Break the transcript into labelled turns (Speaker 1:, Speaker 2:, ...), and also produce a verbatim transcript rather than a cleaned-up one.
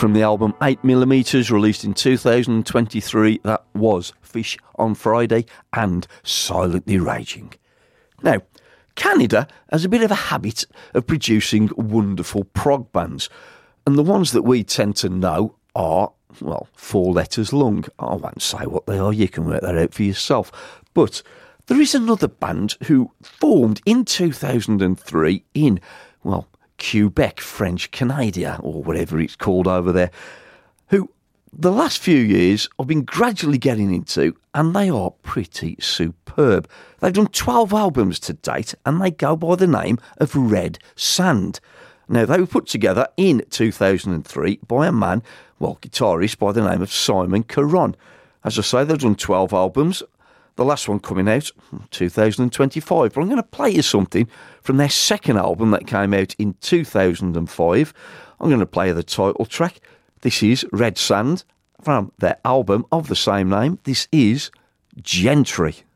Speaker 1: From the album eight millimeter, released in two thousand twenty-three, that was Fish on Friday and Silently Raging. Now, Canada has a bit of a habit of producing wonderful prog bands, and the ones that we tend to know are, well, four letters long. I won't say what they are, you can work that out for yourself. But there is another band who formed in two thousand three in, well, Quebec, French Canada, or whatever it's called over there, who the last few years I've been gradually getting into, and they are pretty superb. They've done twelve albums to date, and they go by the name of Red Sand. Now, they were put together in two thousand three by a man, well, guitarist by the name of Simon Caron. As I say, they've done twelve albums. The last one coming out, two thousand twenty-five. But I'm going to play you something from their second album that came out in two thousand five. I'm going to play you the title track. This is Red Sand from their album of the same name. This is Gentry.